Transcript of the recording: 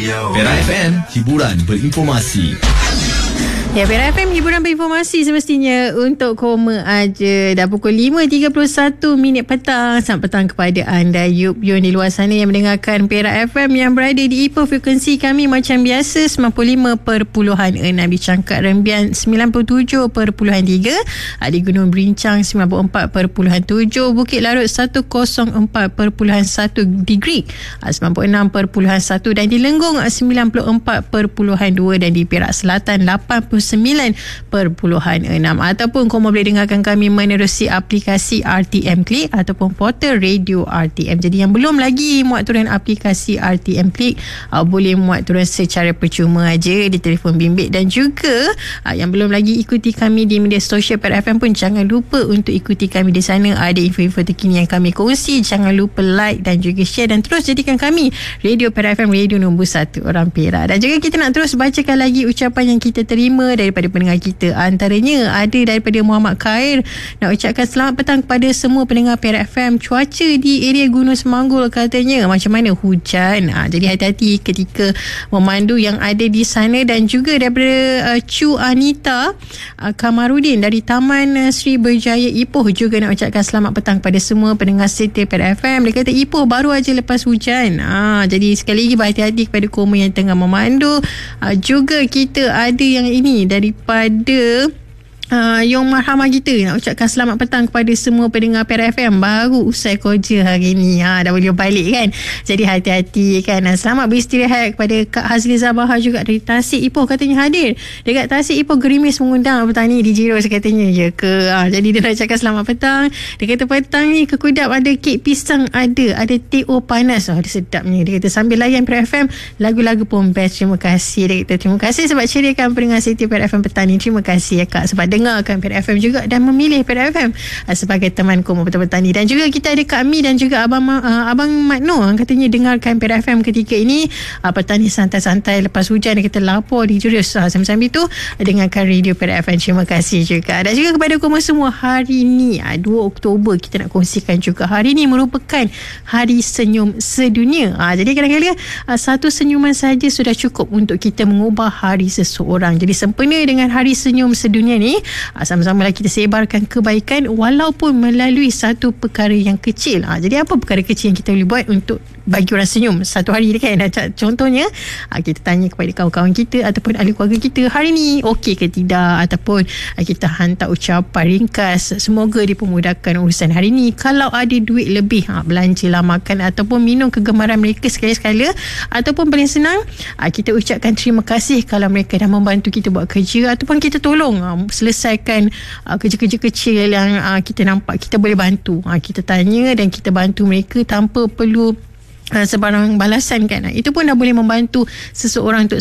Pera FM, hiburan berinformasi. Ya, Pera FM, hiburan berinformasi semestinya untuk koma aja. Dah pukul 5.31 petang. Selamat petang kepada anda Yun di luar sana yang mendengarkan Pera FM yang berada di Ipoh. Frekuensi kami macam biasa 95.6 di Cangkat Rembian 97.3, di Gunung Berincang 94.7, Bukit Larut 104.1 degree 96.1, dan di Lenggong 94.2, dan di Perak Selatan 89.6, ataupun kamu boleh dengarkan kami menerusi aplikasi RTM Click ataupun portal radio RTM. Jadi yang belum lagi muat turun aplikasi RTM Click, boleh muat turun secara percuma aja di telefon bimbit, dan juga yang belum lagi ikuti kami di media sosial Pera FM pun jangan lupa untuk ikuti kami di sana. Ada info-info terkini yang kami kongsi, jangan lupa like dan juga share, dan terus jadikan kami Radio Pera FM, radio nombor 1 orang Perak. Dan juga kita nak terus bacakan lagi ucapan yang kita terima daripada pendengar kita. Antaranya ada daripada Muhammad Khair, nak ucapkan selamat petang kepada semua pendengar Pera FM. Cuaca di area Gunung Semanggul katanya macam mana, hujan. Jadi hati-hati ketika memandu yang ada di sana. Dan juga daripada Cu Anita Kamarudin dari Taman Sri Berjaya Ipoh juga nak ucapkan selamat petang kepada semua pendengar setia Pera FM. Dia kata Ipoh baru aja lepas hujan. Jadi sekali lagi berhati-hati kepada koma yang tengah memandu. Juga kita ada yang ini daripada Yang Marhamah kita, nak ucapkan selamat petang kepada semua pendengar Pera FM, baru usai kerja hari ni, dah boleh balik kan. Jadi hati-hati kan. Selamat beristirahat kepada Kak Hazliza Bahar juga dari Tasik Ipoh, katanya hadir dekat Tasik Ipoh. Gerimis mengundang petang ni di Jiros katanya, ya ke? Jadi dia nak ucapkan selamat petang. Dia kata petang ni ke Kudap ada kek pisang, ada teh-o panas, ada sedapnya. Dia kata sambil layan Pera FM, lagu-lagu pun best. Terima kasih. Dia kata terima kasih sebab ceriakan pendengar setia Pera FM petang ni. Terima kasih ya Kak sebab dengarkan Pera FM juga dan memilih Pera FM sebagai teman koma petang ni. Dan juga kita ada Kak Mi dan juga Abang Mat Noh, katanya dengarkan Pera FM ketika ini petang ni santai-santai lepas hujan. Dia kata lapor di Jurus sambil-sambil tu dengarkan Radio Pera FM. Terima kasih juga. Dan juga kepada koma semua, hari ni 2 Oktober kita nak kongsikan juga, hari ni merupakan Hari Senyum Sedunia. Jadi kadang-kadang satu senyuman saja sudah cukup untuk kita mengubah hari seseorang. Jadi sempena dengan Hari Senyum Sedunia ni, sama-samalah kita sebarkan kebaikan walaupun melalui satu perkara yang kecil. Jadi apa perkara kecil yang kita boleh buat untuk bagi orang senyum satu hari ni kan? Contohnya kita tanya kepada kawan-kawan kita ataupun ahli keluarga kita, hari ni okey ke tidak, ataupun kita hantar ucapan ringkas semoga dipermudahkan urusan hari ni. Kalau ada duit lebih, belanjalah makan ataupun minum kegemaran mereka sekali-sekala, ataupun paling senang kita ucapkan terima kasih kalau mereka dah membantu kita buat kerja, ataupun kita tolong selesaikan kerja-kerja kecil yang kita nampak kita boleh bantu. Kita tanya dan kita bantu mereka tanpa perlu sebarang balasan kan. Itu pun dah boleh membantu seseorang untuk